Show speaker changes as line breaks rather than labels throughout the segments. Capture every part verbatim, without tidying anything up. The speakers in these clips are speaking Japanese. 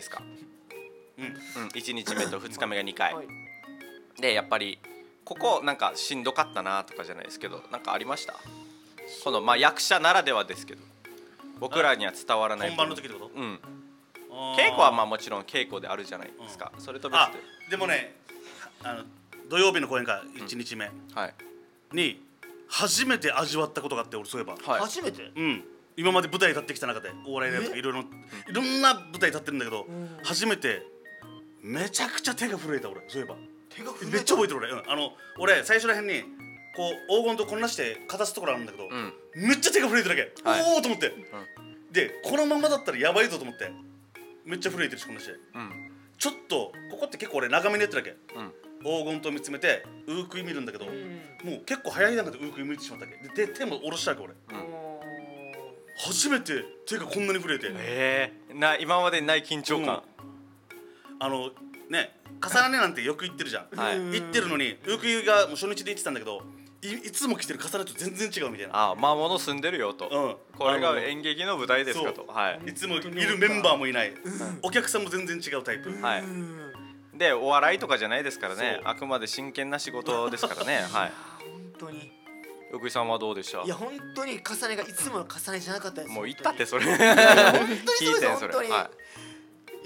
ですか、
うんうん、
いちにちめとふつかめがにかい、
はい、
でやっぱりここなんかしんどかったなとかじゃないですけど、なんかありました？このまあ役者ならではですけど僕らには伝わらない
本番の時ってこと？
うん、
あ
稽古はまあもちろん稽古であるじゃないですか、うん、それと別
あ
で
でもね、あの土曜日の公演かいちにちめに初めて味わったことがあって、俺そういえば、
はい、
初めて？
うん、今まで舞台立ってきた中でお笑いのやつとかいろいろいろんな舞台立ってるんだけど、初めてめちゃくちゃ手が震えた。俺そういえば
手が震えた。
めっちゃ覚えてる俺、うん、あの俺最初らへんにこう黄金とこんなしてかたすところあるんだけど、
うん、
めっちゃ手が震えてるだけ、はい、おおと思って、
うん、
でこのままだったらやばいぞと思ってめっちゃ震えてるしこんなして、
うん、
ちょっとここって結構俺長めにやってるわけ、
うん、
黄金と見つめてウークイ見るんだけど、うん、もう結構早い段階でウークイ見てしまったわけで、手も下ろしたわけ俺、うん、初めて手がこんなに震えて、
えー、な今までにない緊張感、うん、
あのね重ねなんてよく言ってるじゃん、はい、言ってるのにウークイがもう初日で言ってたんだけど、い, いつも来てる重ねと全然違うみたいな。
ああ、魔物住んでるよと、うん、これが演劇の舞台ですかと、はい、
いつもいるメンバーもいない、うん、お客さんも全然違うタイプ、
はい、でお笑いとかじゃないですからね、あくまで真剣な仕事ですからねはい、
本当に
奥井さんはどうでした？
いや本当に重ねがいつもの重ねじゃなかったです。
もう言ったってそれ
本当にそうです本当に、
はい、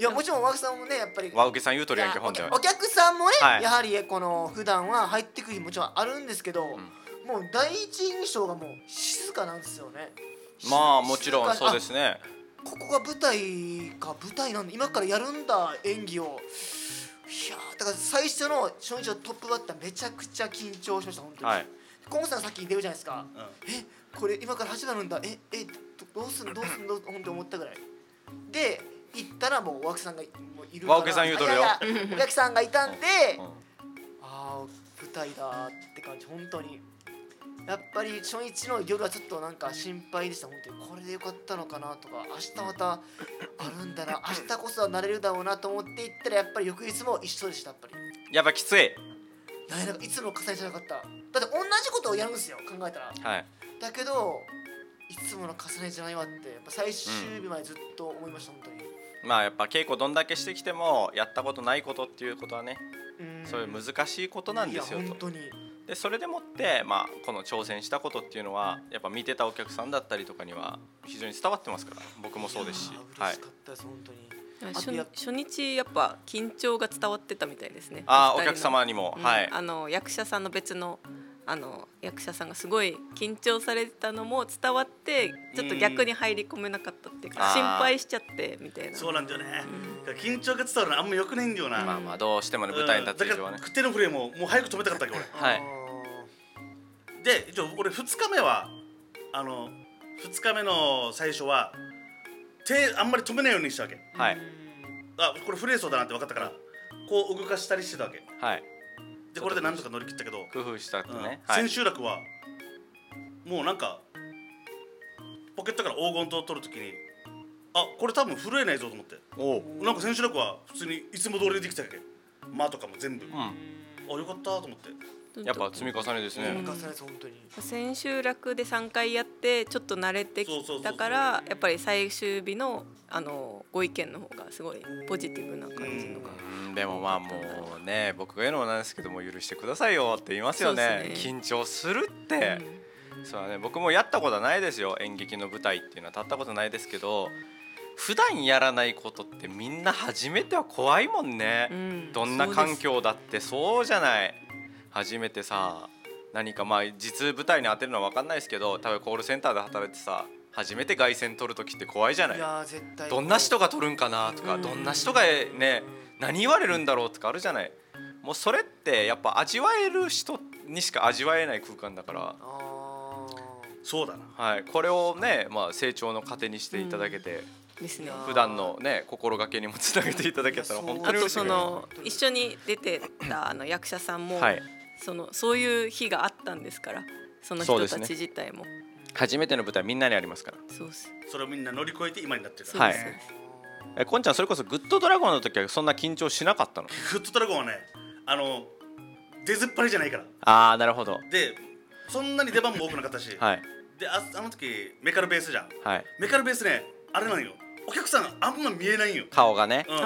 いやもちろん和木さんもねやっぱり
和木さん言うとるやんけ本当に
お客さんもね、
はい、
やはりこの普段は入ってくる日もちろんあるんですけど、うん、もう第一印象がもう静かなんですよね。
まあもちろんそうですね。
ここが舞台か舞台なんだ今からやるんだ演技を。いやだから最初の初日のトップバッターめちゃくちゃ緊張しました本当に、はい、コンさんさっき出るじゃないですか、うん、えこれ今から始まるんだええどうすんどうすんどう本当思ったぐらいで行ったらもう和木さんがもういるから
和木さん言うとるよ
お客さんがいたんで、
うんうん、
ああ舞台だって感じ本当にやっぱり初日の夜はちょっとなんか心配でした本当にこれでよかったのかなとか明日またあるんだな明日こそはなれるだろうなと思って行ったらやっぱり翌日も一緒でしたやっぱり
やっぱきつい
なんかいつも重ねじゃなかっただって同じことをやるんですよ考えたら、
はい、
だけどいつもの重ねじゃないわってやっぱ最終日までずっと思いました、うん、本当に
まあやっぱ稽古どんだけしてきてもやったことないことっていうことはねそういう難しいことなんですよと。
いや本当に
でそれでもって、まあ、この挑戦したことっていうのはやっぱ見てたお客さんだったりとかには非常に伝わってますから僕もそうですし
嬉しかったです、はい、本当に
初, 初日やっぱ緊張が伝わってたみたいですね。
あお客様にも、
うん、
はい、
あの役者さんの別のあの役者さんがすごい緊張されてたのも伝わってちょっと逆に入り込めなかったっていうか心配しちゃってみたいな。
そうなんだよね、うん、緊張が伝わるのあんまよくないんだよな、
まあまあどうしてもね舞台に立つ以上はね、
だから手のフレームをもう早く止めたかったっけ俺
はい
で一応俺ふつかめはあのふつかめの最初は手あんまり止めないようにしたわけ、
はい、
あこれフレーソーだなって分かったからこう動かしたりしてたわけ、
はい、
でこれでなんとか乗り切ったけど
工夫したってね、うんはい、
千秋楽はもうなんかポケットから黄金刀を取るときにあこれ多分震えないぞと思っておなんか千秋楽は普通にいつも通りでできたわけ間とかも全部、うん、あよかったと思って
やっぱ積み重ねですね、
積み重ねです本当に
千秋楽でさんかいやってちょっと慣れてきたからやっぱり最終日のあのご意見の方がすごいポジティブな感じのが
うんでもまあもうね僕が言うのもなんですけども許してくださいよって言いますよ ね, ね緊張するって、うん、そうね僕もやったことはないですよ演劇の舞台っていうのは立ったことないですけど普段やらないことってみんな初めては怖いもんね、うん、どんな環境だってそうじゃない初めてさ何かまあ実舞台に当てるのは分かんないですけど多分コールセンターで働いてさ初めて凱旋取るときって怖いじゃない。
いや絶対
どんな人が取るんかなとか、うん、どんな人がね何言われるんだろうとかあるじゃない。もうそれってやっぱ味わえる人にしか味わえない空間だから
あそうだな、
はい、これをね、まあ、成長の糧にしていただけて、うんですね、普段のね心がけにもつなげていただけたら本当に嬉しい。
あとその一緒に出てたあの役者さんも、
はい
そのそういう日があったんですからその人たち自体も、ね、
初めての舞台みんなにありますから
そうす
それをみんな乗り越えて今になってる
から、はい、えこんちゃんそれこそグッドドラゴンの時はそんな緊張しなかったの？
グッドドラゴンはねあの出ずっぱりじゃないから
ああなるほど
でそんなに出番も多くなかったし、
はい、
で あ, あの時メカルベースじゃん、
はい、
メカルベースねあれなんよお客さんあんま見えないんよ
顔がね、
うん